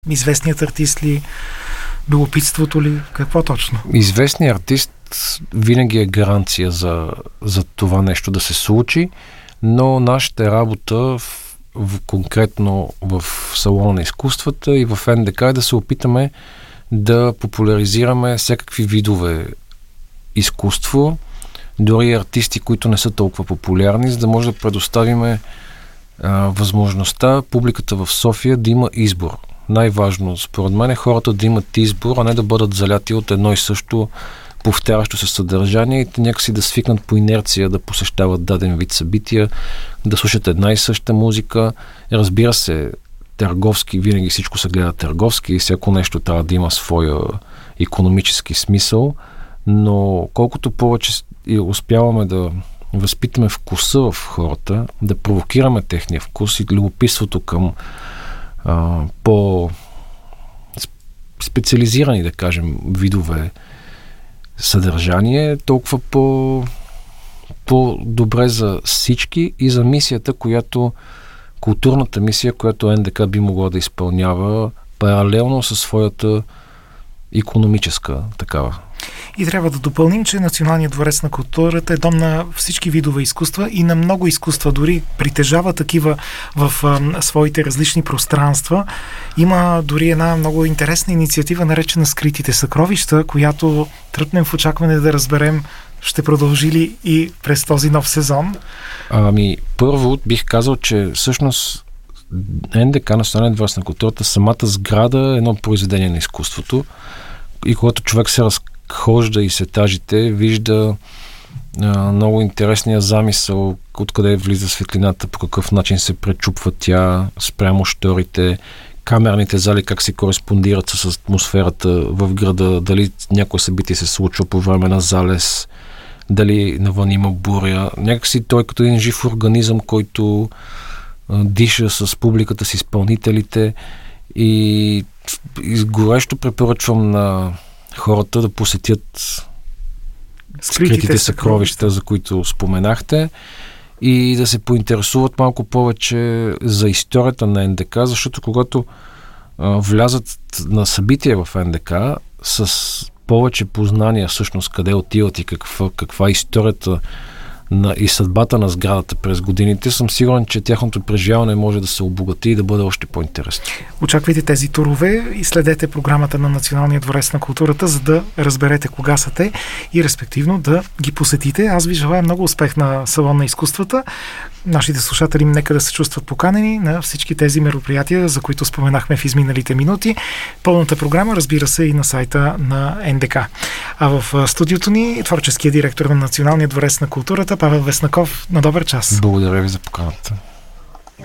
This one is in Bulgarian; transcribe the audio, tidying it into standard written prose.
Известният артист ли? Любопитството ли? Какво точно? Известният артист винаги е гаранция за това нещо да се случи, но нашата работа конкретно в Салона на изкуствата и в НДК е да се опитаме да популяризираме всякакви видове изкуство, дори артисти, които не са толкова популярни, за да може да предоставиме възможността публиката в София да има избор. Най-важно, според мен, е хората да имат избор, а не да бъдат заляти от едно и също повтарящо се съдържание и някакси да свикнат по инерция да посещават даден вид събития, да слушат една и съща музика. Разбира се, търговски, винаги всичко се гледа търговски и всяко нещо трябва да има своя икономически смисъл, но колкото повече успяваме да възпитаме вкуса в хората, да провокираме техния вкус и любопитството към по-специализирани, да кажем, видове съдържание, толкова по-добре за всички и за мисията, културната мисия, която НДК би могла да изпълнява паралелно със своята икономическа такава. И трябва да допълним, че Националният дворец на културата е дом на всички видове изкуства и на много изкуства, дори притежава такива в своите различни пространства. Има дори една много интересна инициатива, наречена Скритите съкровища, която тръпнем в очакване да разберем ще продължи ли и през този нов сезон. Първо бих казал, че всъщност НДК, Националният дворец на културата, самата сграда е едно произведение на изкуството и когато човек се разхожда из етажите, вижда много интересния замисъл, откъде влиза светлината, по какъв начин се пречупва тя спрямо шторите, камерните зали как се кореспондират с атмосферата в града, дали някое събитие се случва по време на залез, дали навън има буря. Някакси той като един жив организъм, който диша с публиката, с изпълнителите и горещо препоръчвам на хората да посетят Скритите съкровища, за които споменахте, и да се поинтересуват малко повече за историята на НДК, защото когато влязат на събития в НДК с повече познания всъщност къде отиват и каква е историята и съдбата на сградата през годините, съм сигурен, че тяхното преживяване може да се обогати и да бъде още по-интересно. Очаквайте тези турове и следете програмата на Националния дворец на културата, за да разберете кога са те и респективно да ги посетите. Аз ви желая много успех на Салон на изкуствата. Нашите слушатели нека да се чувстват поканени на всички тези мероприятия, за които споменахме в изминалите минути. Пълната програма, разбира се, и на сайта на НДК. А в студиото ни творческия директор на Националния дворец на културата Павел Веснаков. На добър час! Благодаря ви за поканата.